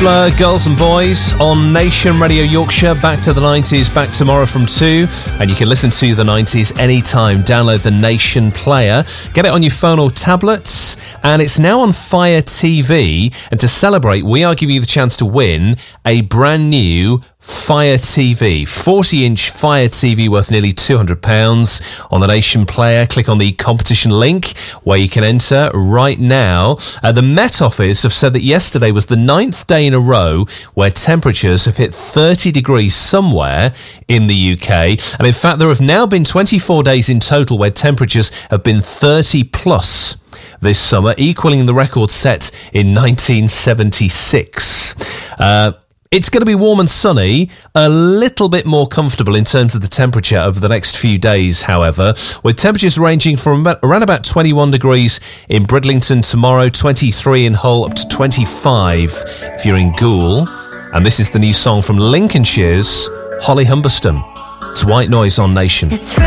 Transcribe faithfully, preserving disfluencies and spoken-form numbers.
Gabler, Girls and Boys on Nation Radio Yorkshire. Back to the nineties, back tomorrow from two. And you can listen to the nineties anytime. Download the Nation player. Get it on your phone or tablets. And it's now on Fire T V. And to celebrate, we are giving you the chance to win a brand new Fire T V, forty inch Fire T V worth nearly two hundred pounds on the Nation player. Click on the competition link where you can enter right now. Uh, the Met Office have said that yesterday was the ninth day in a row where temperatures have hit thirty degrees somewhere in the U K. And in fact, there have now been twenty-four days in total where temperatures have been thirty plus this summer, equaling the record set in nineteen seventy-six. Uh, It's going to be warm and sunny, a little bit more comfortable in terms of the temperature over the next few days, however, with temperatures ranging from about, around about twenty-one degrees in Bridlington tomorrow, twenty-three in Hull, up to twenty-five if you're in Goole. And this is the new song from Lincolnshire's Holly Humberston. It's White Noise on Nation. It's